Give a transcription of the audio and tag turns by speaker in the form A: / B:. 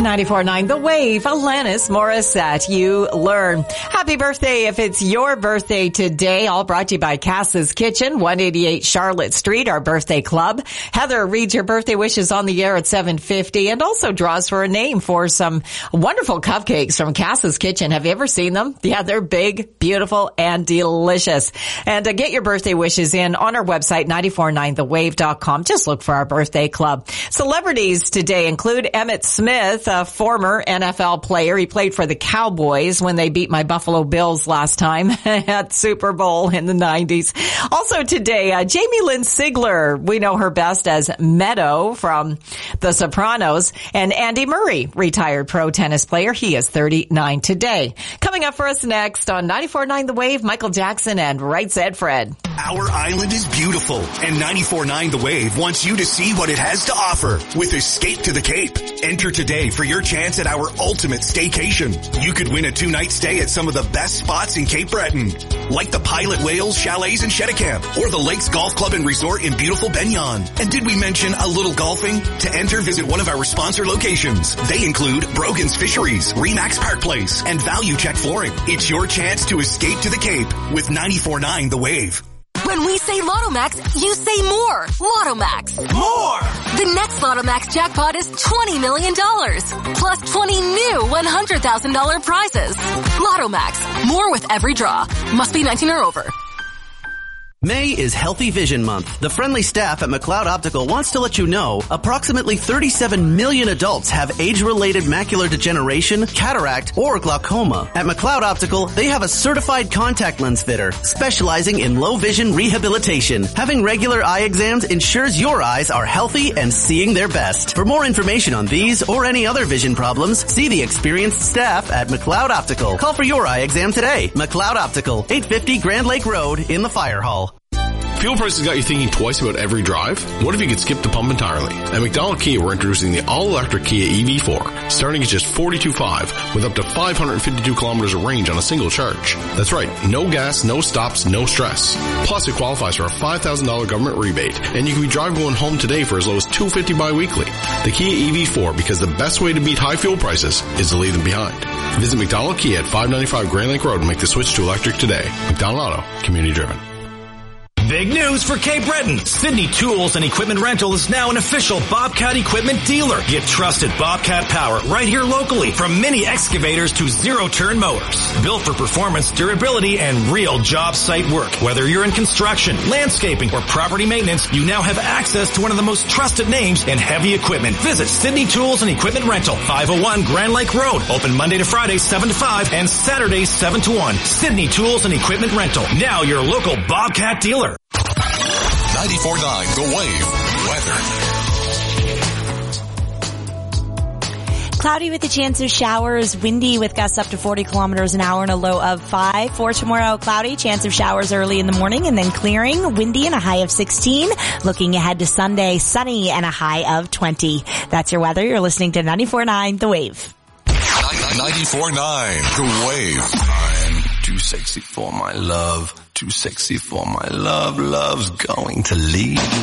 A: 94.9 The Wave, Alanis Morissette, You Learn. Happy birthday if it's your birthday today. All brought to you by Cass's Kitchen, 188 Charlotte Street, our birthday club. Heather reads your birthday wishes on the air at 7:50 and also draws for a name for some wonderful cupcakes from Cass's Kitchen. Have you ever seen them? Yeah, they're big, beautiful, and delicious. And get your birthday wishes in on our website, 949thewave.com. Just look for our birthday club. Celebrities today include Emmitt Smith, a former NFL player. He played for the Cowboys when they beat my Buffalo Bills last time at Super Bowl in the 90s. Also today, Jamie Lynn Sigler. We know her best as Meadow from The Sopranos. And Andy Murray, retired pro tennis player. He is 39 today. Coming up for us next on 94.9 The Wave, Michael Jackson and Right Said Fred.
B: Our island is beautiful, and 94.9 The Wave wants you to see what it has to offer with Escape to the Cape. Enter today for your chance at our ultimate staycation. You could win a 2-night stay at some of the best spots in Cape Breton, like the Pilot Whales Chalets in Cheticamp or the Lakes Golf Club and Resort in beautiful Benyon. And did we mention a little golfing? To enter, visit one of our sponsor locations. They include Brogan's Fisheries, Remax Park Place, and Value Check Flooring. It's your chance to escape to the Cape with 94.9 The Wave.
C: When we say Lotto Max, you say more. Lotto Max.
B: More!
C: The next Lotto Max jackpot is $20 million. Plus 20 new $100,000 prizes. Lotto Max. More with every draw. Must be 19 or over.
D: May is Healthy Vision Month. The friendly staff at McLeod Optical wants to let you know approximately 37 million adults have age-related macular degeneration, cataract, or glaucoma. At McLeod Optical, they have a certified contact lens fitter specializing in low vision rehabilitation. Having regular eye exams ensures your eyes are healthy and seeing their best. For more information on these or any other vision problems, see the experienced staff at McLeod Optical. Call for your eye exam today. McLeod Optical, 850 Grand Lake Road in the Fire Hall.
E: Fuel prices got you thinking twice about every drive? What if you could skip the pump entirely? At McDonald Kia, we're introducing the all-electric Kia EV4, starting at just $42,500 with up to 552 kilometers of range on a single charge. That's right, no gas, no stops, no stress. Plus, it qualifies for a $5,000 government rebate, and you can be driving going home today for as low as $250 bi-weekly. The Kia EV4, because the best way to beat high fuel prices is to leave them behind. Visit McDonald Kia at 595 Grand Lake Road and make the switch to electric today. McDonald Auto, community driven.
F: Big news for Cape Breton. Sydney Tools and Equipment Rental is now an official Bobcat equipment dealer. Get trusted Bobcat power right here locally, from mini excavators to zero-turn mowers. Built for performance, durability, and real job site work. Whether you're in construction, landscaping, or property maintenance, you now have access to one of the most trusted names in heavy equipment. Visit Sydney Tools and Equipment Rental, 501 Grand Lake Road. Open Monday to Friday, 7 to 5, and Saturdays, 7 to 1. Sydney Tools and Equipment Rental, now your local Bobcat dealer.
G: 94.9 The Wave weather.
H: Cloudy with a chance of showers, windy with gusts up to 40 kilometers an hour and a low of 5. For tomorrow, cloudy, chance of showers early in the morning and then clearing, windy and a high of 16. Looking ahead to Sunday, sunny and a high of 20. That's your weather. You're listening to 94.9 The Wave.
G: 94.9 The Wave. I'm too sexy for my love. Too sexy for my love. Love's going to leave.